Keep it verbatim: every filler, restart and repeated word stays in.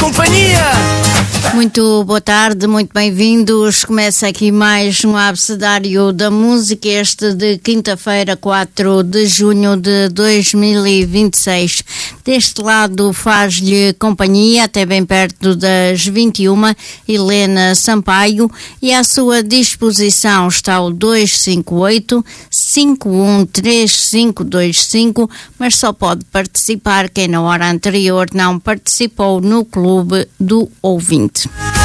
companhia. Muito boa tarde, muito bem-vindos. Começa aqui mais um abecedário da música, este de quinta-feira, quatro de junho de dois mil e vinte e seis. Deste lado faz-lhe companhia, até bem perto das vinte e uma, Helena Sampaio, e à sua disposição está o dois cinco oito, cinco um três cinco dois cinco, mas só pode participar quem na hora anterior não participou no Clube do Ouvinte.